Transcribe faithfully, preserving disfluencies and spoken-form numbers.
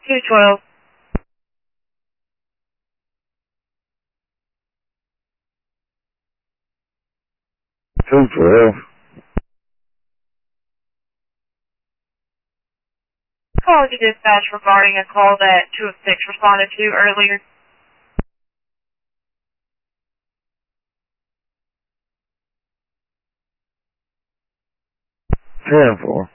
two twelve. two twelve. Call to dispatch regarding a call that two of six responded to earlier. ten four.